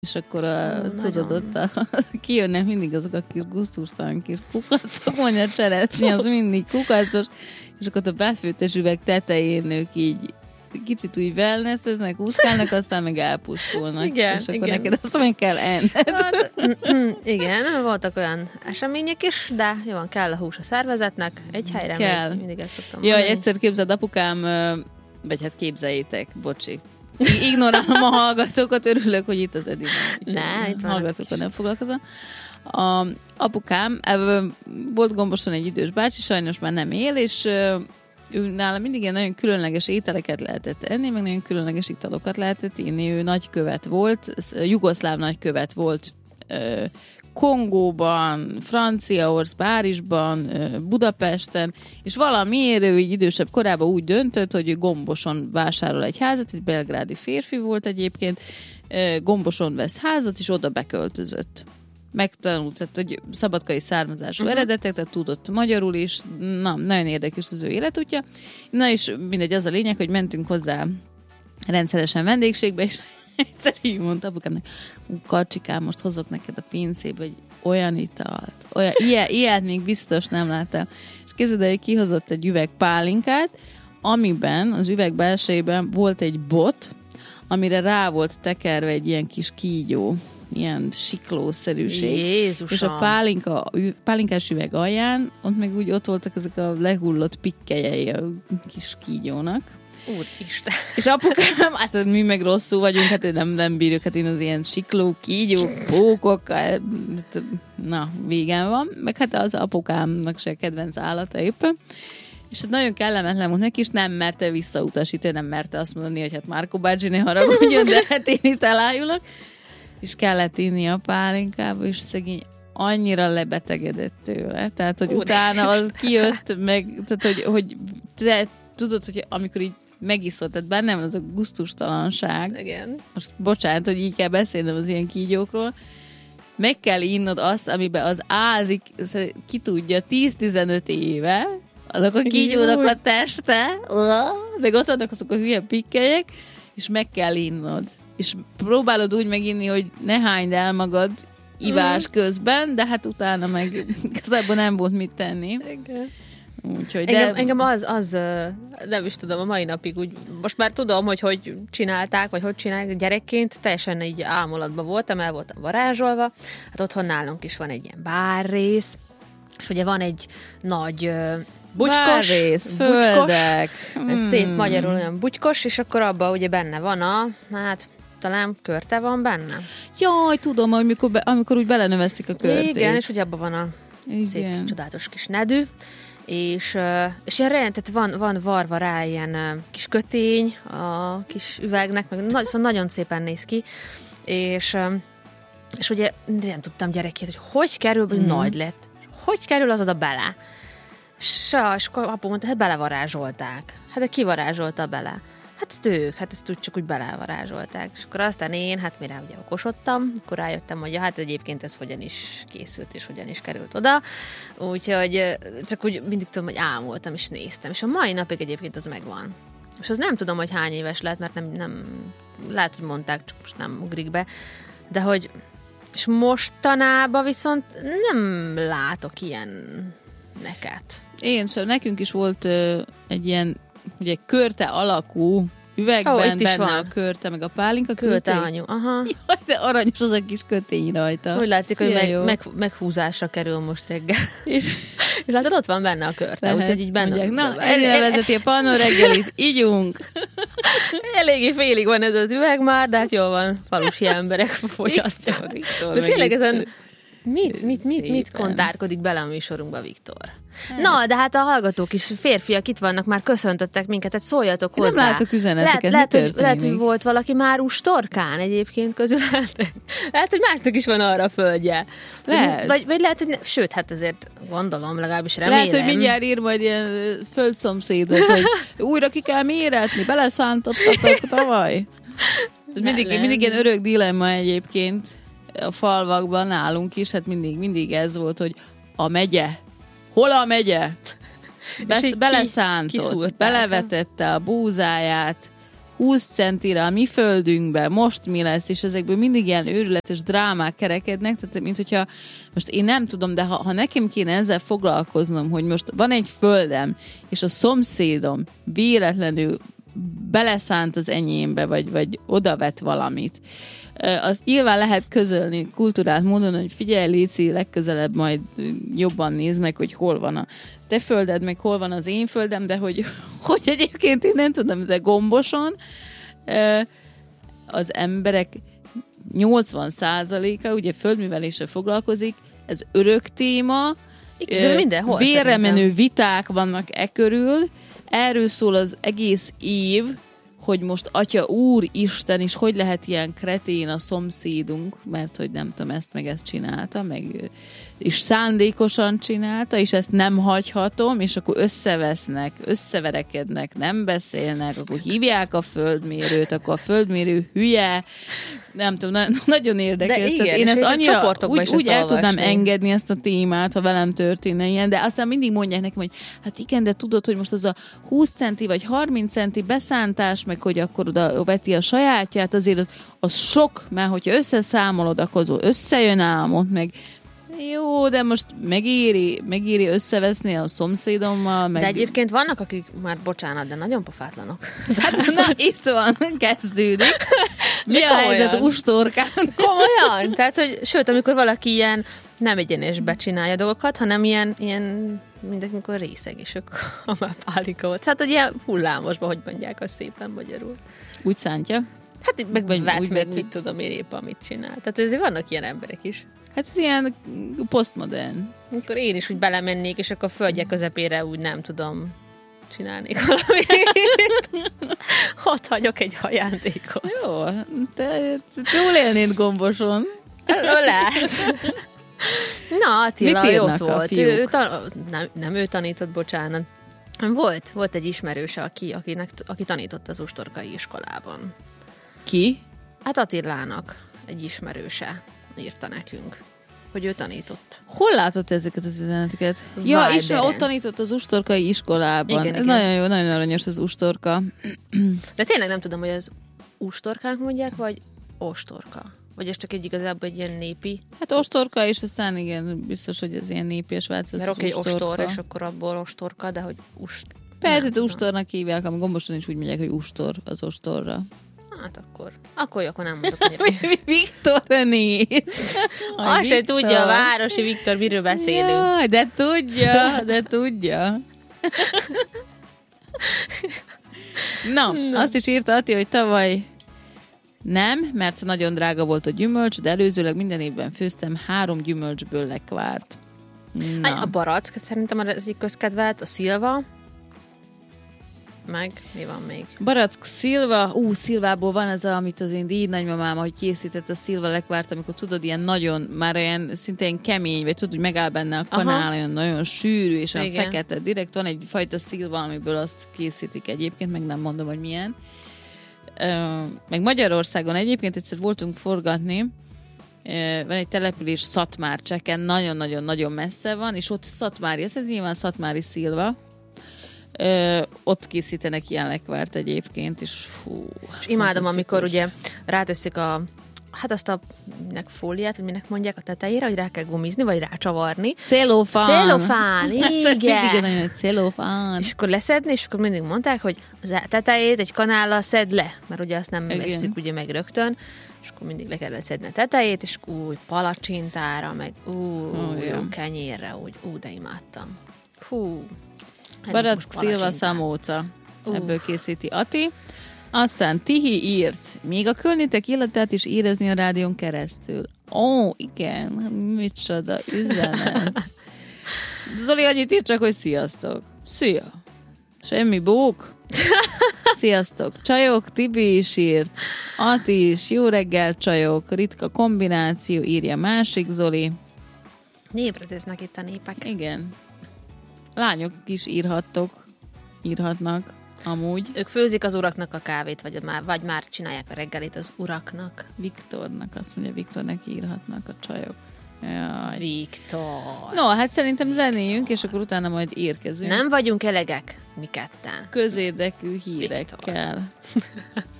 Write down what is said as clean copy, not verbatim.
és akkor tudod, ott kijönnek mindig azok a kis gusztustalan kis kukacok, mondja cseresznyi, az mindig kukacos, és akkor a befőttes üveg tetején ők így kicsit úgy wellnesseznek, úszkálnak, aztán meg elpusztulnak. Igen, és akkor igen. neked azt meg kell enned. Hát, igen, voltak olyan események is, de jó van, kell a hús a szervezetnek, egy helyre kell. mindig ezt szoktam Jaj, mondani. egyszer képzeld, apukám, vagy hát képzeljétek, bocsi. Ignorálom a hallgatókat, örülök, hogy itt az Edina. Ne, itt vannak hallgatókkal nem foglalkozom. A apukám, volt Gomboson egy idős bácsi, sajnos már nem él, és ő nála mindig ilyen nagyon különleges ételeket lehetett enni, meg nagyon különleges italokat lehetett inni. Ő nagykövet volt, jugoszláv nagykövet volt Kongóban, Franciaországban, Párizsban, Budapesten, és valamiért ő így idősebb korában úgy döntött, hogy ő Gomboson vásárol egy házat, egy belgrádi férfi volt egyébként, Gomboson vesz házat, és oda beköltözött. Megtanult, tehát, hogy szabadkai származású eredetek, tehát tudott magyarul is, na, nagyon érdekes az ő életútja. Na és mindegy, az a lényeg, hogy mentünk hozzá rendszeresen vendégségbe, és egyszer így mondta apukámnak, Karcsikám, most hozok neked a pincébe, hogy olyan italt, olyan, ilyet még biztos nem láttam. És képzeld el, hogy kihozott egy üveg pálinkát, amiben az üveg belsejében volt egy bot, amire rá volt tekerve egy ilyen kis kígyó, ilyen siklószerűség. Jézusom! És a pálinkás üveg alján, ott voltak ezek a lehullott pikkelyei a kis kígyónak. Úristen! És apukám, hát mi meg rosszul vagyunk, hát nem bírjuk, hát én az ilyen sikló, kígyó, pókok, na, végen van, meg hát az apukámnak se kedvenc állata éppen. És hát nagyon kellemetlen volt neki, és nem merte visszautasítani, nem merte azt mondani, hogy hát Márko bácsi ne haragudjon, de hát én itt elájulok. És kellett inni a pálinkába, és szegény annyira lebetegedett tőle. Tehát, hogy utána az kijött, meg, tehát, hogy te tudod, hogy amikor így megiszod, tehát bennem az a gusztustalanság. Igen. Most bocsánat, hogy így kell beszélnem az ilyen kígyókról. Meg kell innod azt, amiben az ázik, ki tudja, 10-15 éve, azok a kígyónak a teste, meg ott vannak azok a hülye pikkelyek, és meg kell innod. És próbálod úgy meginni, hogy ne hányd el magad ivás közben, de hát utána meg igazából nem volt mit tenni. Igen. Úgyhogy Engem az nem is tudom, a mai napig úgy, most már tudom, hogy csinálták, vagy hogy csinálják gyerekként, teljesen így álmolatban voltam, el voltam varázsolva. Hát otthon nálunk is van egy ilyen bárrész, és ugye van egy nagy bugykos, földek. Szép magyarul olyan bugykos, és akkor abban ugye benne van talán körte van benne. Jaj, tudom, amikor úgy belenöveztik a körtét. Igen, és ugye abban van a szép, csodálatos kis nedű, és ilyen tehát van varva rá ilyen kis kötény a kis üvegnek, meg szóval nagyon szépen néz ki, és ugye nem tudtam gyerekként, hogy kerül, hogy nagy lett, hogy kerül az oda bele. És akkor apu mondta, hát belevarázsolták. Hát de ki varázsolta bele? Hát ők, hát ezt úgy csak úgy belevarázsolták. És akkor aztán én, hát mire ugye okosodtam, akkor rájöttem, hogy hát egyébként ez hogyan is készült, és hogyan is került oda. Úgyhogy csak úgy mindig tudom, hogy ámultam, és néztem. És a mai napig egyébként az megvan. És az nem tudom, hogy hány éves lehet, mert nem lehet, hogy mondták, csak most nem ugrik be. De hogy, és mostanában viszont nem látok ilyen neket. Én sem. Nekünk is volt egy ilyen ugye körte alakú üvegben, benne van a körte, meg a pálinka kötény. Anyu, aha. Jaj, de aranyos az a kis kötény rajta. Úgy látszik, hogy meghúzásra kerül most reggel. és látod, ott van benne a körte, úgyhogy így benne. Mondják, na, elvezeti a Pannó reggelit, ígyunk. Eléggé félig van ez az üveg már, de hát jól van, falusi emberek fogyasztják. De tényleg ezen mit kontárkodik bele a műsorunkba, Viktor? Na, de hát a hallgatók is, férfiak itt vannak, már köszöntöttek minket, tehát szóljatok hozzá. Nem látok üzeneteket, lehet, hogy volt valaki már ustorkán egyébként közületek. Lehet, hogy másnak is van arra a földje. Lehet. Vagy lehet, hogy sőt, hát azért gondolom, legalábbis remélem. Lehet, hogy mindjárt ír majd ilyen földszomszédot, hogy újra ki kell méretni, beleszántottatok tavaly. Mindig ilyen örök dilemma egyébként a falvakban nálunk is, hát mindig ez volt, hogy a megye. Hol a megye? Beleszántott, belevetette a búzáját, 20 centire a mi földünkben, most mi lesz, és ezekből mindig ilyen őrületes drámák kerekednek, tehát mint hogyha, most én nem tudom, de ha nekem kéne ezzel foglalkoznom, hogy most van egy földem, és a szomszédom véletlenül beleszánt az enyémbe, vagy odavet valamit, azt nyilván lehet közölni kultúrát módon, hogy figyelj, Léci, legközelebb majd jobban nézd meg, hogy hol van a te földed, meg hol van az én földem, de hogy egyébként én nem tudom, de Gomboson az emberek 80%-a ugye földműveléssel foglalkozik, ez örök téma, vérre menő viták vannak körül, erről szól az egész év, hogy most Atya Úristen, és hogy lehet ilyen kretén a szomszédunk, mert hogy nem tudom, ezt csinálta, és szándékosan csinálta, és ezt nem hagyhatom, és akkor összevesznek, összeverekednek, nem beszélnek, akkor hívják a földmérőt, akkor a földmérő hülye, nem tudom, nagyon érdekes. De igen, én ezt annyira úgy el tudnám engedni ezt a témát, ha velem történne ilyen, de aztán mindig mondják nekem, hogy hát igen, de tudod, hogy most az a 20 centi vagy 30 centi beszántás, meg hogy akkor oda veti a sajátját, azért az sok, mert hogyha összeszámolod, akkor az összejön álmot, meg jó, de most megéri összeveszni a szomszédommal. De egyébként vannak, akik már bocsánat, de nagyon pofátlanok. Hát na, itt van, kezdődik. Mi a helyzet ustorkán? Komolyan? Tehát, hogy sőt, amikor valaki ilyen nem egyenesbe csinálja dolgokat, hanem ilyen mindegy, mikor részeg, és akkor már pálika volt. Hát, hogy ilyen hullámosban, hogy mondják azt szépen magyarul. Úgy szántja? Hát meg mit tudom én épp, amit csinál. Tehát azért vannak ilyen emberek is. Hát ez ilyen posztmodern. Amikor én is úgy belemennék, és akkor a földje közepére úgy nem tudom, csinálnék valamit. Ott hagyok egy ajándékot. Jó, te jól élnéd Gomboson. Lehet. Na, Attila, ott volt. Nem ő tanított, bocsánat. Volt egy ismerőse, aki tanított az ustorkai iskolában. Ki? Hát Attilának egy ismerőse írta nekünk, hogy ő tanított. Hol látott ezeket az üzeneteket? Ja, és ott tanított az ustorkai iskolában. Igen. Nagyon jó, nagyon aranyos az ustorka. De tényleg nem tudom, hogy az ustorkák mondják, vagy ostorka? Vagy ez csak igazából egy ilyen népi? Hát ostorka, és aztán igen, biztos, hogy ez ilyen népi és változat. Mert oké, ostor, és akkor abból ostorka, de hogy persze, ustornak hívják, ami Gomboson is úgy mondják, hogy ustor az ostorra. Hát akkor nem mondok annyira. Viktor néz. Azt se tudja a városi Viktor, miről beszélünk. Ja, de tudja. Na, azt is írta Ati, hogy tavaly nem, mert nagyon drága volt a gyümölcs, de előzőleg minden évben főztem 3 gyümölcsből lekvárt. A barack, szerintem az egyik közkedvelt, a szilva, meg mi van még? Barack szilva, szilvából van az, amit az én díjnagymamám, ahogy készített a szilva lekvárt, amikor tudod, ilyen nagyon, már olyan szintén kemény, vagy tudod, hogy megáll benne a kanál, olyan nagyon sűrű, és a fekete. Direkt van egy fajta szilva, amiből azt készítik egyébként, meg nem mondom, hogy milyen. Meg Magyarországon egyébként egyszer voltunk forgatni, van egy település Szatmárcseken, nagyon-nagyon-nagyon messze van, és ott szatmári, ez nyilván szatmári szilva, ott készítenek ilyen lekvárt egyébként, és fú. És imádom, amikor ugye ráteszik azt a fóliát, hogy minek mondják a tetejére, hogy rá kell gumizni, vagy rácsavarni. Celofán, igen. Celofán. És akkor leszedni, és akkor mindig mondták, hogy az tetejét egy kanállal szedd le, mert ugye azt nem vesszük ugye meg rögtön, és akkor mindig le kellett szedni a tetejét, és úgy palacsintára, meg jó kenyérre, úgy, de imádtam. Fú. Barack szilva szamóca. Ebből készíti Ati. Aztán Tihi írt, még a kölnitek életet is érezni a rádión keresztül. Igen, micsoda üzenet. Zoli annyit írt csak, hogy sziasztok. Szia. Semmi bók. Sziasztok. Csajok, Tibi is írt. Ati is, jó reggel csajok. Ritka kombináció, írja másik Zoli. Népredeznek itt a népek. Igen. Lányok is írhatnak, amúgy. Ők főzik az uraknak a kávét, vagy már csinálják a reggelit az uraknak. Viktornak, azt mondja, Viktornek írhatnak a csajok. Jaj. Viktor. No, hát szerintem zenéljünk, és akkor utána majd érkezünk. Nem vagyunk elegek mi ketten. Közérdekű hírekkel.